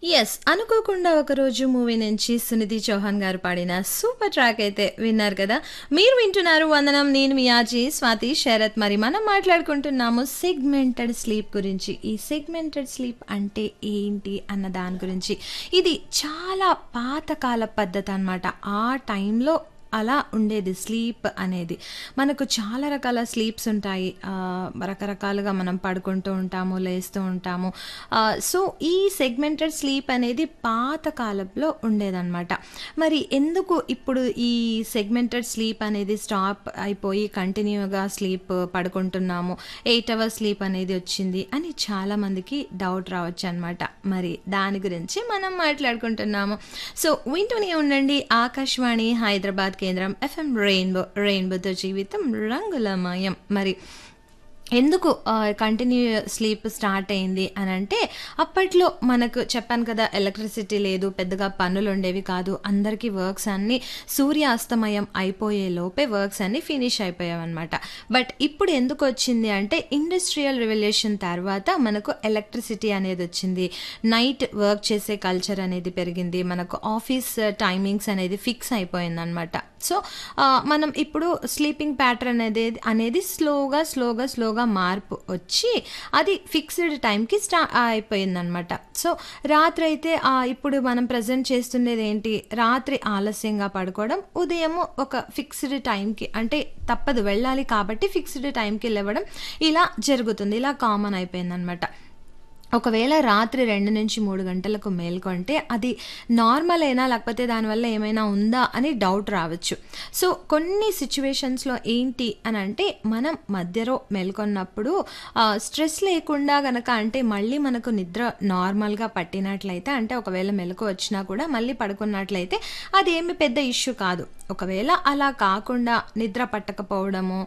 Yes. 'అనుకోకుండా ఒకరోజు' movie నుంచి సునిధి చౌహాన్ గారు పాడిన సూపర్ ట్రాక్ అయితే విన్నారు కదా! మీరు వింటున్నారు 'వందనం'. నేను మీ ఆర్‌జే స్వాతి శరత్. మరి మనం మాట్లాడుకుంటున్నాము సెగ్మెంటెడ్ స్లీప్ గురించి. ఈ సెగ్మెంటెడ్ స్లీప్ అంటే ఏంటి అన్న దాని గురించి. ఇది చాలా పాతకాల పద్ధతనమాట. ఆ టైంలో అలా ఉండేది స్లీప్ అనేది. మనకు చాలా రకాల స్లీప్స్ ఉంటాయి. రకరకాలుగా మనం పడుకుంటూ ఉంటాము, లేస్తూ ఉంటాము. సో, ఈ సెగ్మెంటెడ్ స్లీప్ అనేది పాత కాలంలో ఉండేదనమాట. మరి ఎందుకు ఇప్పుడు ఈ సెగ్మెంటెడ్ స్లీప్ అనేది స్టాప్ అయిపోయి కంటిన్యూగా స్లీప్ పడుకుంటున్నాము, 8 అవర్స్ స్లీప్ అనేది వచ్చింది అని చాలామందికి డౌట్ రావచ్చనమాట. మరి దాని గురించి మనం మాట్లాడుకుంటున్నాము. సో, వింటూనే ఉండండి ఆకాశవాణి హైదరాబాద్ కేంద్రం ఎఫ్ఎం రెయిన్బో. రెయిన్బోతో జీవితం రంగులమయం. మరి ఎందుకు కంటిన్యూ స్లీప్ స్టార్ట్ అయింది అని అంటే, అప్పట్లో మనకు చెప్పాను కదా, ఎలక్ట్రిసిటీ లేదు, పెద్దగా పనులు ఉండేవి కాదు. అందరికీ వర్క్స్ అన్నీ సూర్యాస్తమయం అయిపోయే లోపే వర్క్స్ అన్నీ ఫినిష్ అయిపోయావన్నమాట. బట్ ఇప్పుడు ఎందుకు వచ్చింది అంటే, ఇండస్ట్రియల్ రెవల్యూషన్ తర్వాత మనకు ఎలక్ట్రిసిటీ అనేది వచ్చింది. నైట్ వర్క్ చేసే కల్చర్ అనేది పెరిగింది. మనకు ఆఫీస్ టైమింగ్స్ అనేది ఫిక్స్ అయిపోయిందనమాట. సో, మనం ఇప్పుడు స్లీపింగ్ ప్యాటర్న్ అనేది స్లోగా మార్పు వచ్చి అది ఫిక్స్డ్ టైంకి అయిపోయిందనమాట. సో, రాత్రి అయితే ఇప్పుడు మనం ప్రజెంట్ చేస్తుండేది ఏంటి, రాత్రి ఆలస్యంగా పడుకోవడం, ఉదయము ఒక ఫిక్స్డ్ టైంకి, అంటే తప్పదు వెళ్ళాలి కాబట్టి ఫిక్స్డ్ టైంకి లేవడం, ఇలా జరుగుతుంది. ఇలా కామన్ అయిపోయిందనమాట. ఒకవేళ రాత్రి 2-3 గంటలకు మేల్కొంటే అది నార్మల్ అయినా, లేకపోతే దానివల్ల ఏమైనా ఉందా అని డౌట్ రావచ్చు. సో, కొన్ని సిచ్యువేషన్స్లో ఏంటి అని అంటే, మనం మధ్యలో మేల్కొన్నప్పుడు స్ట్రెస్ లేకుండా గనక, అంటే మళ్ళీ మనకు నిద్ర నార్మల్గా పట్టినట్లయితే, అంటే ఒకవేళ మెలకు వచ్చినా కూడా మళ్ళీ పడుకున్నట్లయితే అదేమి పెద్ద ఇష్యూ కాదు. ఒకవేళ అలా కాకుండా నిద్ర పట్టకపోవడము,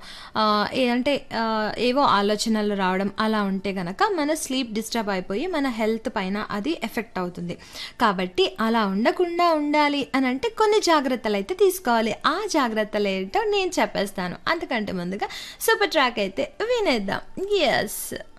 అంటే ఏవో ఆలోచనలు రావడం అలా ఉంటే గనక మన స్లీప్ డిస్టర్బ్ అయిపోయి మన హెల్త్ పైన అది ఎఫెక్ట్ అవుతుంది. కాబట్టి అలా ఉండకుండా ఉండాలి అని అంటే కొన్ని జాగ్రత్తలు అయితే తీసుకోవాలి. ఆ జాగ్రత్తలు ఏంటో నేను చెప్పేస్తాను. అంతకంటే ముందుగా సూపర్ ట్రాక్ అయితే వినేద్దాం. ఎస్.